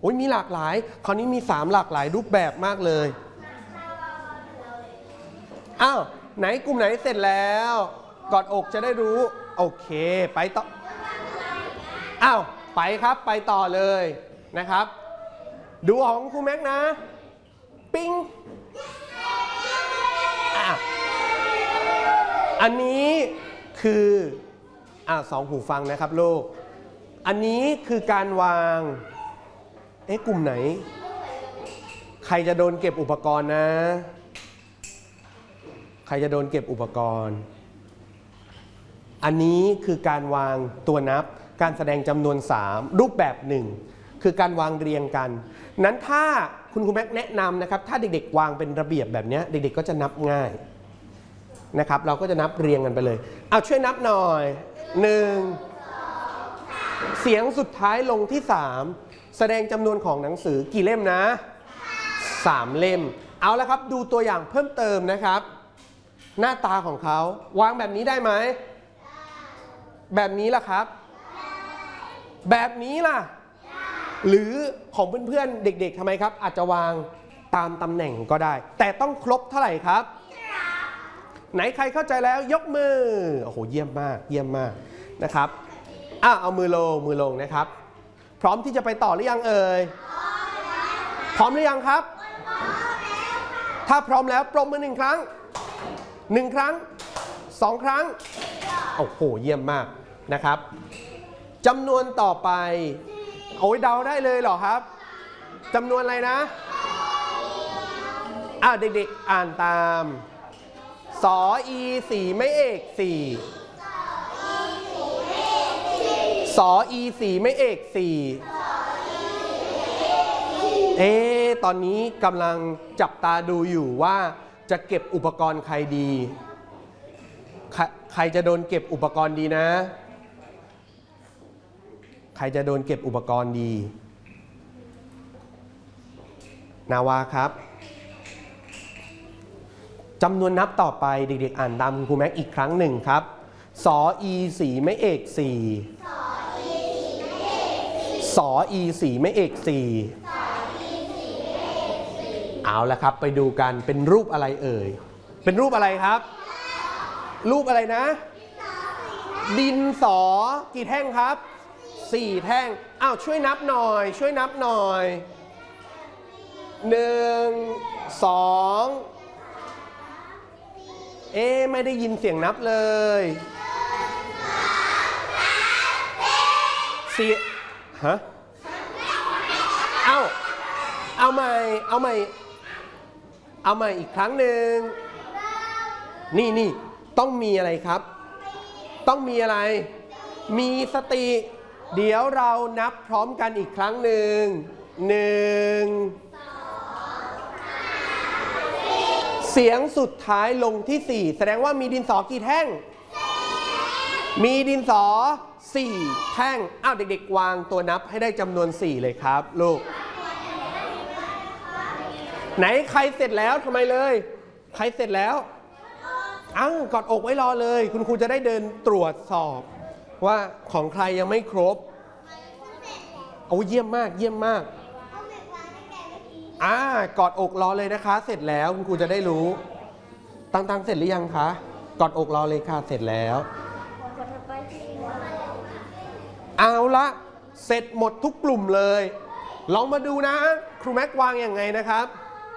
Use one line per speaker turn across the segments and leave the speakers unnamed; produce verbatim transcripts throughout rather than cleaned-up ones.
อ้ยมีหลากหลายคราวนี้มีสามหลากหลายรูปแบบมากเลยอ้าวไหนกลุ่มไหนเสร็จแล้วกอดอกจะได้รู้โอเคไปต่ออ้าวไปครับไปต่อเลยนะครับดูของครูแม็กนะปิ้งอ่ะอันนี้คืออ่ะสองหูฟังนะครับลูกอันนี้คือการวางเอ๊ะกลุ่มไหนใครจะโดนเก็บอุปกรณ์นะใครจะโดนเก็บอุปกรณ์อันนี้คือการวางตัวนับการแสดงจำนวนสามรูปแบบหนึ่งคือการวางเรียงกันนั้นถ้าคุณครูแม็กแนะนำนะครับถ้าเด็กๆวางเป็นระเบียบแบบนี้เด็กๆก็จะนับง่ายนะครับเราก็จะนับเรียงกันไปเลยเอาช่วยนับหน่อยหนึ่งเสียงสุดท้ายลงที่สามแสดงจำนวนของหนังสือกี่เล่มนะสามเล่มเอาละครับดูตัวอย่างเพิ่มเติมนะครับหน้าตาของเขาวางแบบนี้ได้ไหมแบบนี้ล่ะครับแบบนี้ล่ะหรือของเพื่อนๆเด็กๆทำไมครับอาจจะวางตามตำแหน่งก็ได้แต่ต้องครบเท่าไหร่ครับไหนใครเข้าใจแล้วยกมือโอ้โหเยี่ยมมากเยี่ยมมากนะครับอ่ะเอามือลงมือลงนะครับพร้อมที่จะไปต่อหรือยังเอ่ยพร้อมหรือยังครับถ้าพร้อมแล้วปรบมือหนึ่งครั้งหนึ่งครั้งสองครั้งโอ้โหเยี่ยมมากนะครับจำนวนต่อไปโอ้ยเดาได้เลยเหรอครับจำนวนอะไรนะอ่ะเด็กๆอ่านตามสออีสี่ไม่เอกสี่สออีสี่ไม่เอกสี่เอ๊ะตอนนี้กำลังจับตาดูอยู่ว่าจะเก็บอุปกรณ์ใครดีใครจะโดนเก็บอุปกรณ์ดีนะใครจะโดนเก็บอุปกรณ์ดีนาวาครับจำนวนนับต่อไปเด็กๆอ่านตามคุณครูแม็กอีกครั้งหนึ่งครับสออีสี่ไม่เอกสี่สออีสี่ไม่เอกสี่เอาละครับไปดูกันเป็นรูปอะไรเอ่ยเป็นรูปอะไรครับรูปอะไรนะดินสอกี่แท่งครับสี่แท่งอ้าวช่วยนับหน่อยช่วยนับหน่อยหนึ่งสองเอ๊ะไม่ได้ยินเสียงนับเลยสี่ฮะเอาเอาใหม่เอาใหม่เอาใหม่อีกครั้งหนึ่งนี่นี่ต้องมีอะไรครับต้องมีอะไรมีสติเดี๋ยวเรานับพร้อมกันอีกครั้งหนึ่งหนึ่งเสียงสุดท้ายลงที่สี่แสดงว่ามีดินสอกี่แท่งมีดินสอสี่แท่งอ้าวเด็กๆวางตัวนับให้ได้จำนวนสี่เลยครับลูกไหนใครเสร็จแล้วทำไมเลยใครเสร็จแล้วอ้าวกอดอกไว้รอเลยคุณครูจะได้เดินตรวจสอบว่าของใครยังไม่ครบโอ้เยี่ยมมากเยี่ยมมากอ่ากอดอกรอเลยนะคะเสร็จแล้วคุณครูจะได้รู้ตั้งตั้งเสร็จหรือยังคะกอดอกรอเลยค่ะเสร็จแล้วเอาละเสร็จหมดทุกกลุ่มเลยลองมาดูนะครูแม็กวางยังไงนะครับ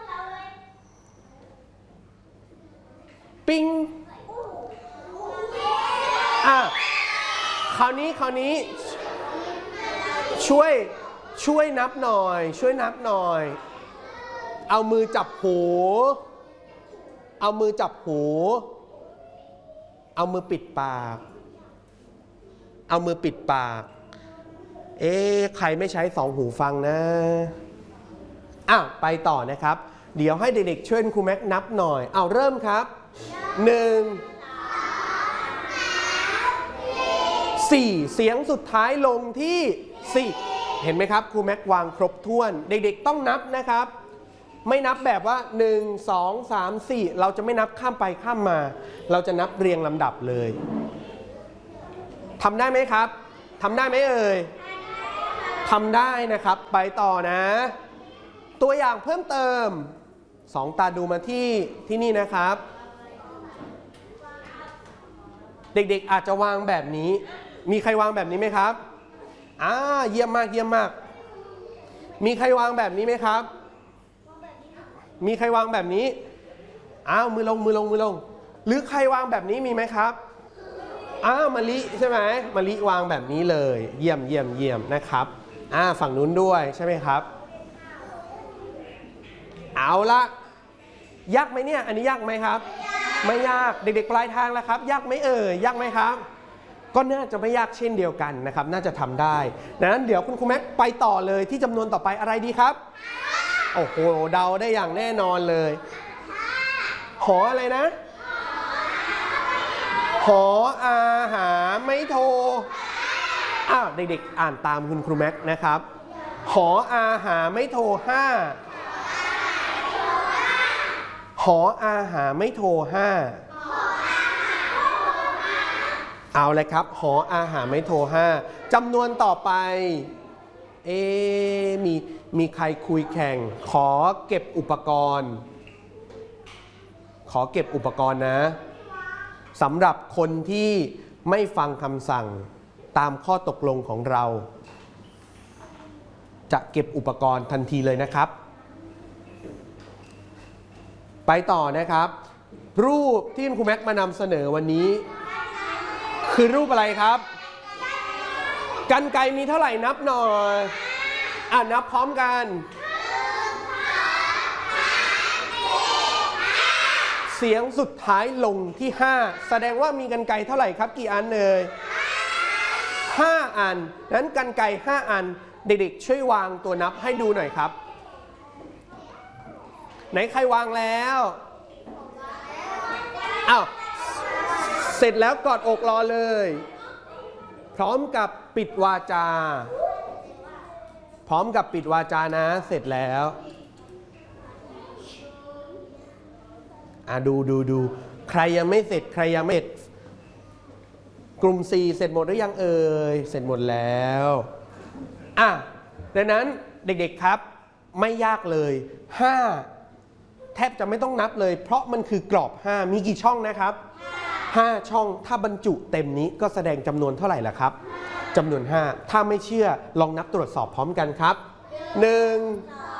ปิ้งอ่ะคราวนี้คราวนี้ช่วยช่วยนับหน่อยช่วยนับหน่อยเอามือจับหูเอามือจับหูเอามือปิดปากเอามือปิดปากเอ๊ะใครไม่ใช้สองหูฟังนะอ้าวไปต่อนะครับเดี๋ยวให้เด็กๆช่วยครูแม็กนับหน่อยเอาเริ่มครับหนึ่งสี่เสียงสุดท้ายลงที่สี่เห็นไหมครับครูแม็กวางครบถ้วนเด็กๆต้องนับนะครับไม่นับแบบว่าหนึ่ง สอง สาม สี่เราจะไม่นับข้ามไปข้ามมาเราจะนับเรียงลำดับเลยทำได้ไหมครับทำได้ไหมเอ่ยทำได้นะครับไปต่อนะ ตัวอย่างเพิ่มเติมสองตาดูมาที่ที่นี่นะครับเด็กๆอาจจะวางแบบนี้มีใครวางแบบนี้ไหมครับอ่าเยี่ยมมากเยี่ยมมากมีใครวางแบบนี้ไหมครับมีใครวางแบบนี้อ้าวมือลงมือลงมือลงหรือใครวางแบบนี้มีไหมครับอ้าวมะลิใช่ไหมมะลิวางแบบนี้เลยเยี่ยมเยี่ยมเยี่ยมนะครับอ่าฝั่งนู้นด้วยใช่ไหมครับเอาละยากไหมเนี่ยอันนี้ยากไหมครับไม่ยากเด็กๆปลายทางแล้วครับยากไหมเอ่ยยากไหมครับก็น่าจะไม่ยากเช่นเดียวกันนะครับน่าจะทำได้ดังนั้นเดี๋ยวคุณครูแม็กไปต่อเลยที่จำนวนต่อไปอะไรดีครับโอ้โหเดาได้อย่างแน่นอนเลยหออะไรนะหออาหาไม่โทอ้าวเด็กๆอ่านตามคุณครูแม็กนะครับหออาหาไม่โทห้าหออาหาไม่โทห้าเอาเลยครับหออาหาไม่โทห้าจำนวนต่อไปเอมีมีใครคุยแข่งขอเก็บอุปกรณ์ขอเก็บอุปกรณ์นะสำหรับคนที่ไม่ฟังคำสั่งตามข้อตกลงของเราจะเก็บอุปกรณ์ทันทีเลยนะครับไปต่อนะครับรูปที่คุณครูแม็กมานำเสนอวันนี้คือรูปอะไรครับกรรไกรมีเท่าไหร่นับหน่อยอ่ะนับพร้อมกันเสียงสุดท้ายลงที่ห้าแสดงว่ามีกรรไกรเท่าไหร่ครับกี่อันเลยห้าอันนั้นกรรไกรห้าอันเด็กๆช่วยวางตัวนับให้ดูหน่อยครับไหนใครวางแล้วอ้าวเสร็จแล้วกอดอกรอเลยพร้อมกับปิดวาจาพร้อมกับปิดวาจานะเสร็จแล้วอ่ะดูดูดูใครยังไม่เสร็จใครยังไม่เสร็จกลุ่มสี่เสร็จหมดหรือยังเอ่ยเสร็จหมดแล้วอ่ะดังนั้นเด็กๆครับไม่ยากเลยห้าแทบจะไม่ต้องนับเลยเพราะมันคือกรอบห้ามีกี่ช่องนะครับห้าช่องถ้าบรรจุเต็มนี้ก็แสดงจำนวนเท่าไหร่ล่ะครับจำนวนห้าถ้าไม่เชื่อลองนับตรวจสอบพร้อมกันครับหนึ่ง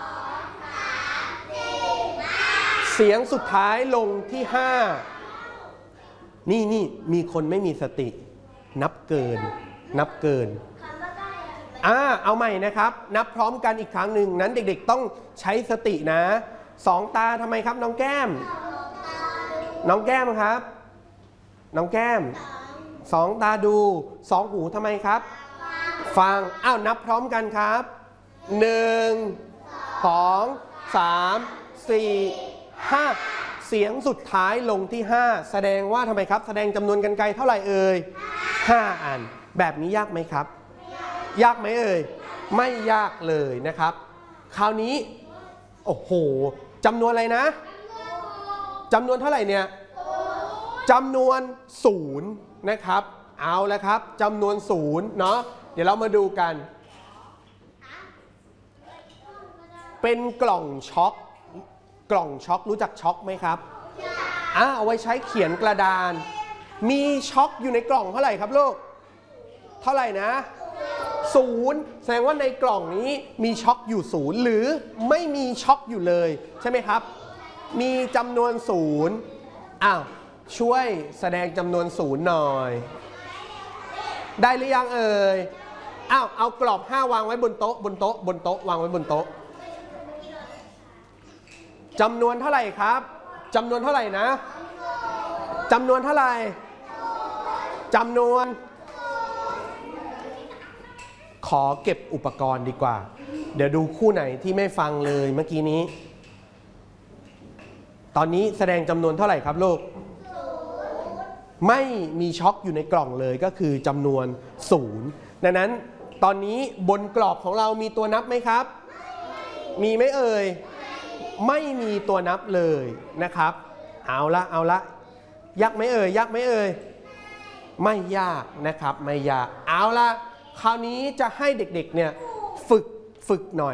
เสียงสุดท้ายลงที่ห้านี่นี่มีคนไม่มีสตินับเกินนับเกินอ่าเอาใหม่นะครับนับพร้อมกันอีกครั้งหนึ่งนั้นเด็กๆต้องใช้สตินะสองตาทำไมครับน้องแก้มน้องแก้มครับน้องแก้มสองตาดูสองหูทำไมครับฟังอ้าวนับพร้อมกันครับหนึ่งสองสามสี่ห้าเสียงสุดท้ายลงที่ห้าแสดงว่าทำไมครับแสดงจำนวนกรรไกรเท่าไหร่เอ่ยห้าอันแบบนี้ยากไหมครับยากไหมเอ่ยไม่ยากเลยนะครับคราวนี้โอ้โหจำนวนอะไรนะจำนวนเท่าไหร่เนี่ยจำนวนศูนย์นะครับเอาแล้วครับจำนวนศูนย์เนาะเดี๋ยวเรามาดูกันเป็นกล่องช็อคกล่องช็อครู้จักช็อคไหมครับอ่าเอาไว้ใช้เขียนกระดานมีช็อคอยู่ในกล่องเท่าไหร่ครับลูกเท่าไหร่นะศูนย์แสดงว่าในกล่องนี้มีช็อคอยู่ศูนย์หรือไม่มีช็อคอยู่เลยใช่ไหมครับมีจำนวนศูนย์อ้าวช่วยแสดงจำนวนศูนย์หน่อยได้หรือยังเอ่ยอ้าวเอากรอบห้าวางไว้บนโต๊ะบนโต๊ะบนโต๊ะวางไว้บนโต๊ะจำนวนเท่าไหร่ครับจำนวนเท่าไหร่นะจำนวนเท่าไหร่จำนวนขอเก็บอุปกรณ์ดีกว่าเดี๋ยวดูคู่ไหนที่ไม่ฟังเลยเมื่อกี้นี้ตอนนี้แสดงจำนวนเท่าไหร่ครับลูกไม่มีช็อคอยู่ในกล่องเลยก็คือจำนวนศูนย์ดังนั้นตอนนี้บนกรอบของเรามีตัวนับไหมครับมีไหมเอ่ยไม่มีตัวนับเลยนะครับเอาละเอาละยากไหมเอ่ยยากไหมเอ่ยไม่ยากนะครับไม่ยากเอาละคราวนี้จะให้เด็กๆเนี่ยฝึกหน่อย